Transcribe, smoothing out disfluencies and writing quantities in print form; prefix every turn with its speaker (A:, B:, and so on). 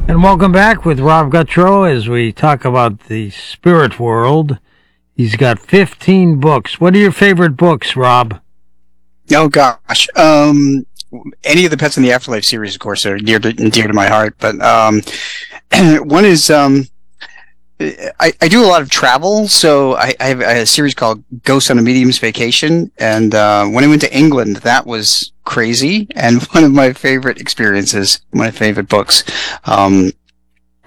A: And welcome back with Rob Guttrow as we talk about the spirit world. He's got 15 books. What are your favorite books, Rob?
B: Oh gosh, any of the Pets in the Afterlife series, of course, are dear to my heart. But one is I do a lot of travel, so I have a series called Ghosts on a Medium's Vacation, and when I went to England, that was crazy, and one of my favorite experiences, my favorite books.